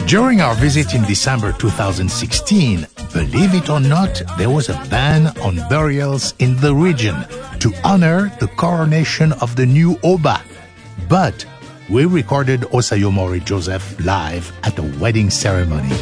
During our visit in December 2016, believe it or not, there was a ban on burials in the region to honor the coronation of the new Oba. But we recorded Osayomori Joseph live at the wedding ceremony.